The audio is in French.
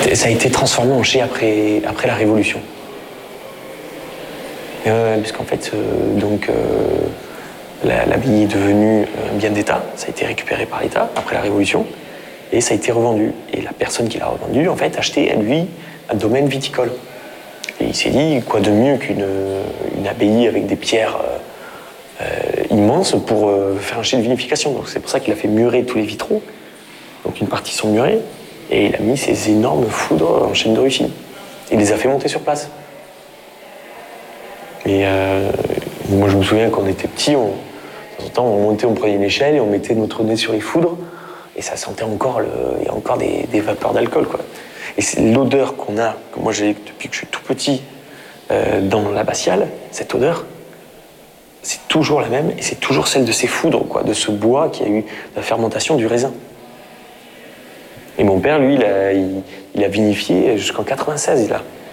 Ça a été transformé en chai après la Révolution. Puisqu'en fait, l'abbaye est devenue un bien d'État. Ça a été récupéré par l'État après la Révolution. Et ça a été revendu. Et la personne qui l'a revendu, en fait, achetait, lui, un domaine viticole. Et il s'est dit, quoi de mieux qu'une abbaye avec des pierres immenses pour faire un chai de vinification. Donc c'est pour ça qu'il a fait murer tous les vitraux. Donc une partie sont murés. Et il a mis ces énormes foudres en chêne de Russie. Il les a fait monter sur place. Et moi, je me souviens quand on était petits, de temps en temps, on montait, on prenait une échelle et on mettait notre nez sur les foudres. Et ça sentait encore, il y a encore des vapeurs d'alcool, quoi. Et c'est l'odeur qu'on a, que moi j'ai depuis que je suis tout petit dans l'abbatiale, cette odeur, c'est toujours la même et c'est toujours celle de ces foudres, quoi, de ce bois qui a eu la fermentation du raisin. Et mon père, lui, il a vinifié jusqu'en 96,